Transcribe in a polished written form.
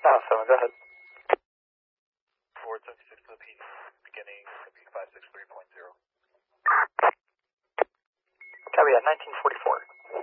7, go ahead. Forward 76 to the PD, beginning MP 563.0. Copy at 1944.